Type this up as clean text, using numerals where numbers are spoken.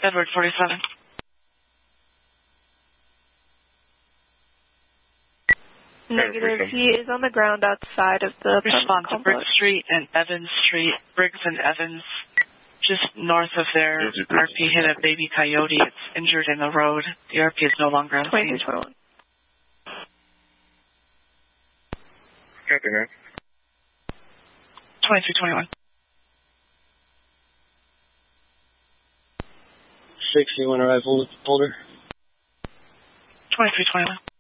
Edward 47. Negative. He is on the ground outside of the Respond to Briggs Street and Evans Street. Briggs and Evans, just north of there. RP hit a baby coyote. It's injured in the road. The RP is no longer on scene. 2221. Copy, man. 2321. 61 arrival with the folder. 2321.